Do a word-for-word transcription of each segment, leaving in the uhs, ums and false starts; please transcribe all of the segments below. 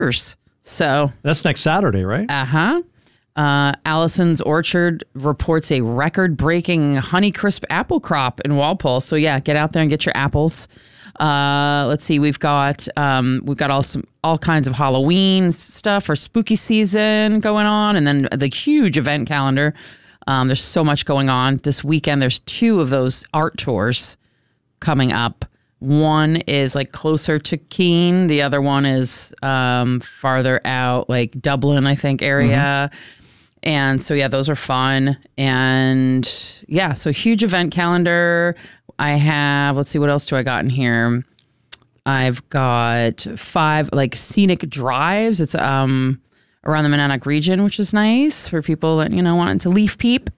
So that's next Saturday, right? Uh-huh. Uh, Allison's Orchard reports a record-breaking Honeycrisp apple crop in Walpole. So yeah, get out there and get your apples. Uh, let's see, we've got um, we've got all some all kinds of Halloween stuff for spooky season going on, and then the huge event calendar. Um, there's so much going on this weekend. There's two of those art tours coming up. One is like closer to Keene. The other one is um, farther out, like Dublin, I think, area. Mm-hmm. And so, yeah, those are fun. And yeah, so huge event calendar. I have, let's see, what else do I got in here? I've got five like scenic drives. It's um around the Monadnock region, which is nice for people that, you know, wanted to leaf peep.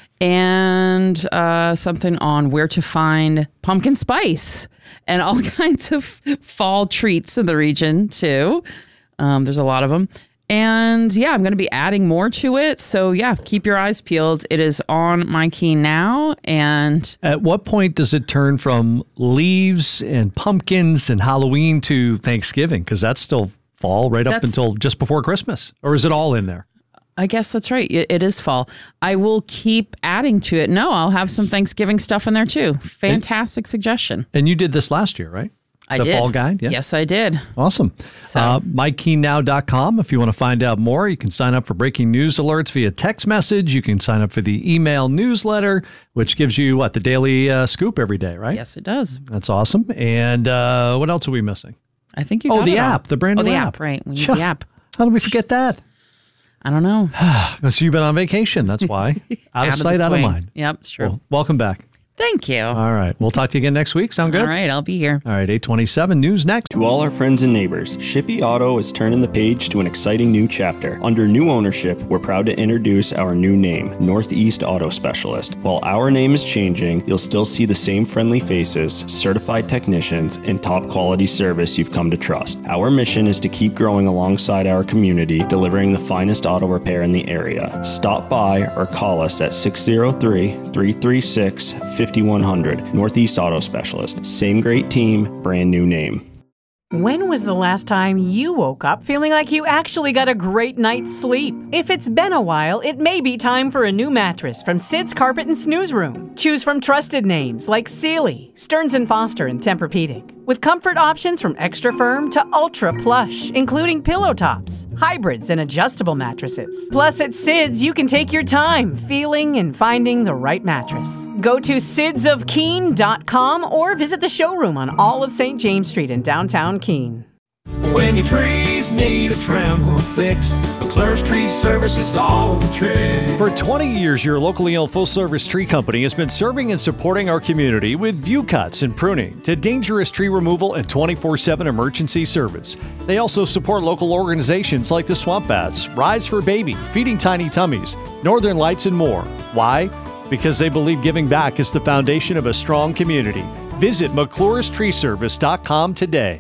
And uh, something on where to find pumpkin spice and all kinds of fall treats in the region, too. Um, there's a lot of them. And yeah, I'm going to be adding more to it. So yeah, keep your eyes peeled. It is on my key now. And at what point does it turn from leaves and pumpkins and Halloween to Thanksgiving? Because that's still fall right up until just before Christmas. Or is it all in there? I guess that's right. It, it is fall. I will keep adding to it. No, I'll have some Thanksgiving stuff in there too. Fantastic and, suggestion. And you did this last year, right? I the did. The fall guide? Yeah. Yes, I did. Awesome. So. Uh, my keen now dot com. If you want to find out more, you can sign up for breaking news alerts via text message. You can sign up for the email newsletter, which gives you, what, the daily uh, scoop every day, right? Yes, it does. That's awesome. And uh, what else are we missing? I think you Oh, got the it app, all. the brand new oh, the app. app, right. We need Sure. the app. How did we forget that? I don't know. So you've been on vacation. That's why. Out, out of sight, out of mind. Yep, it's true. Well, welcome back. Thank you. All right. We'll talk to you again next week. Sound good? All right. I'll be here. All right. eight twenty-seven News next. To all our friends and neighbors, Shippey Auto is turning the page to an exciting new chapter. Under new ownership, we're proud to introduce our new name, Northeast Auto Specialist. While our name is changing, you'll still see the same friendly faces, certified technicians, and top quality service you've come to trust. Our mission is to keep growing alongside our community, delivering the finest auto repair in the area. Stop by or call us at six oh three, three three six, five one zero zero. Northeast Auto Specialist. Same great team, brand new name. When was the last time you woke up feeling like you actually got a great night's sleep? If it's been a while, it may be time for a new mattress from Sid's Carpet and Snooze Room. Choose from trusted names like Sealy, Stearns and Foster, and Tempur-Pedic. With comfort options from extra firm to ultra plush, including pillow tops, hybrids, and adjustable mattresses. Plus, at Sid's, you can take your time feeling and finding the right mattress. Go to sids of keene dot com or visit the showroom on all of Saint James Street in downtown Keene. When your trees need a trim fix, McClure's Tree Service is all the trick. For twenty years, your locally owned full-service tree company has been serving and supporting our community with view cuts and pruning to dangerous tree removal and twenty-four seven emergency service. They also support local organizations like the Swamp Bats, Rise for Baby, Feeding Tiny Tummies, Northern Lights, and more. Why? Because they believe giving back is the foundation of a strong community. Visit McClure's Tree Service dot com today.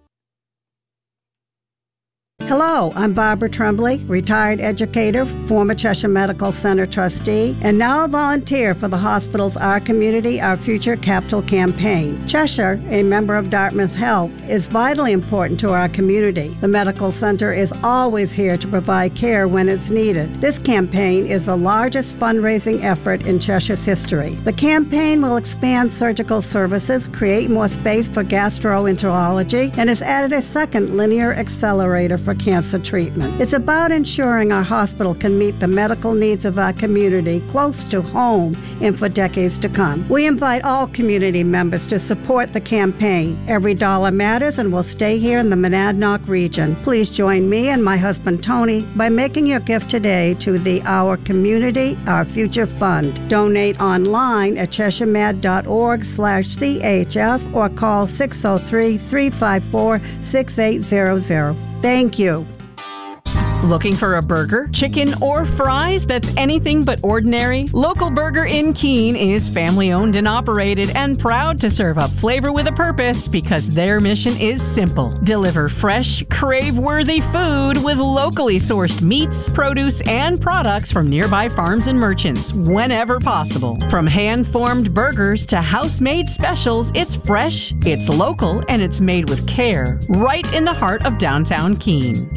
Hello, I'm Barbara Tremblay, retired educator, former Cheshire Medical Center trustee, and now a volunteer for the hospital's Our Community, Our Future capital campaign. Cheshire, a member of Dartmouth Health, is vitally important to our community. The medical center is always here to provide care when it's needed. This campaign is the largest fundraising effort in Cheshire's history. The campaign will expand surgical services, create more space for gastroenterology, and has added a second linear accelerator for cancer treatment. It's about ensuring our hospital can meet the medical needs of our community close to home and for decades to come. We invite all community members to support the campaign. Every dollar matters and will stay here in the Monadnock region. Please join me and my husband Tony by making your gift today to the Our Community, Our Future Fund. Donate online at cheshiremad.org slash CHF or call six oh three, three five four, six eight zero zero. Thank you. Looking for a burger, chicken, or fries that's anything but ordinary? Local Burger in Keene is family owned and operated and proud to serve up flavor with a purpose because their mission is simple. Deliver fresh, crave-worthy food with locally sourced meats, produce, and products from nearby farms and merchants whenever possible. From hand-formed burgers to house-made specials, it's fresh, it's local, and it's made with care right in the heart of downtown Keene.